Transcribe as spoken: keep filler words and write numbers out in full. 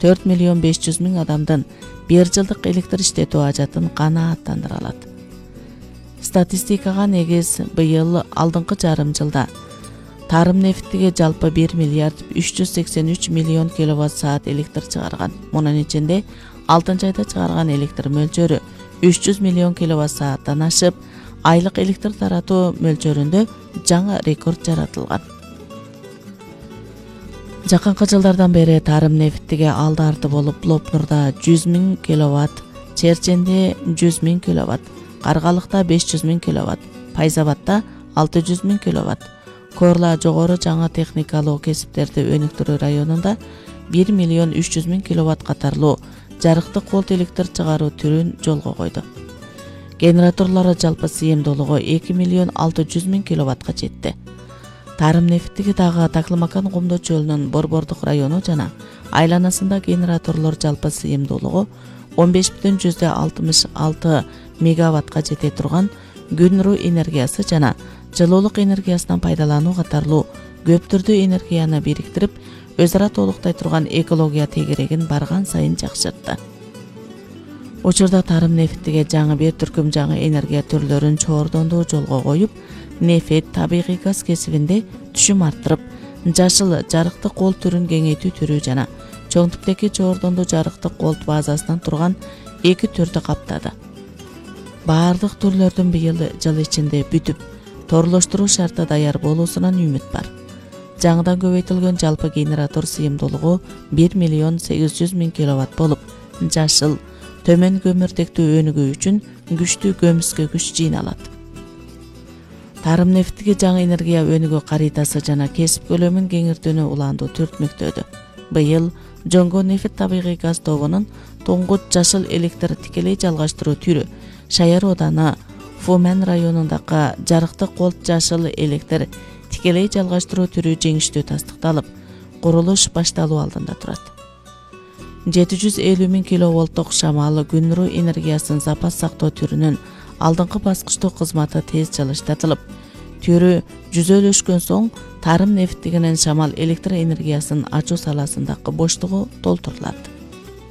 төрт миллион беш жүз миң адамдын бир жылдык электр иштетүү ажатын канааттандыра алат. Статистикага негиз быйыл алдыңкы жарым жылда тарым нефтиге жалпы бир миллиард үч жүз сексен үч миллион киловатт саат электр чыгарган. Мунун ичинде алтынчы айда чыгарган электр мөлчөрү үч жүз миллион киловатт сааттан ашып, айлык электр таратуу мөлчөрүндө жаңы рекорд жаратылган. Жакынкы жылдардан бери тарым нефтиге алды арты болуп, Лопнурда жүз миң киловатт, Черченде жүз миң киловатт, Каргалыкта беш жүз миң киловатт, Пайзабадда алты жүз миң киловатт, Корла жогору жаңы техникалуу кесиптерди өнүктүрүү районунда бир миллион үч жүз миң киловатт катарлуу жарыктык колд электр чыгаруу түрүн жолго койду. Генераторлору жалпы сыйымдуулугу эки миллион алты жүз миң киловаттка жетти. Тарым нефтиги дагы Таклымакан Комдо чөлүнүн Борбордук району жана айланасында генераторлор жалпы сыйымдуулугу он беш бүтүн жүздө алтымыш алты мегаваттка жете турган күн нуру энергиясы жана жылуулук энергиясынан пайдалануу катарлуу көп түрдүү энергияны бириктирип, өз ара толуктай турган экология тегерегин барган сайын жакшыртты. Учурда тарым нефтиге жаңы бир түркүм жаңы энергия түрлөрүн чоордондуу жолго коюп, нефт, табигый газ кесибинде түшүм арттырып, жашыл жарыктык колд түрүн кеңейтүү түрү жана чоң типтеги чоордондуу жарыктык колд базасынан турган эки түрдү каптады. Баардык түрлөрдүн быйыл жыл ичинде бүтүп, торлоштуруу шарты даяр болуусунан үмүт бар. Жаңыдан көбөйтүлгөн жалпы генератор сыйымдуулугу бир миллион сегиз жүз миң киловатт болуп, жашыл, төмөн көмүртектүү өнүгүү үчүн күчтүү көмүскө күч жыйналат. Тарым нефтиги жаңы энергия өнүгүү каритасы жана кесип көлөмүн кеңиртүүнү улаандуу түртмөктөдү. Быйыл Жоңго нефт табигый газ тобунун туңгут жашыл электр тикелей жалгаштыруу түрү Шаяр ооданы Фумен районундагы жарыктык колд жашыл электр тикелей жалгаштыруу түрү жеңиштүү тастыкталып, курулуш башталуу алдында турат. жети жүз элүү миң киловолттук шамал күн нуру энергиясын запас сактоо түрүнүн алдыңкы баскычтуу кызматы тез жылыштатылып, түрү жүзөлөшкөн соң тарым нефтигинин шамал электр энергиясын ачуу саласындагы боштугу толтурулат.